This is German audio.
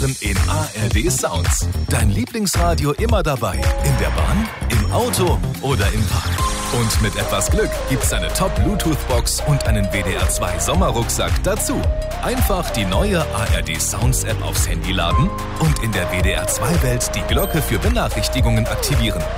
in ARD Sounds. Dein Lieblingsradio immer dabei. In der Bahn, im Auto oder im Park. Und mit etwas Glück gibt's eine Top-Bluetooth-Box und einen WDR 2 Sommerrucksack dazu. Einfach die neue ARD Sounds App aufs Handy laden und in der WDR 2 Welt die Glocke für Benachrichtigungen aktivieren.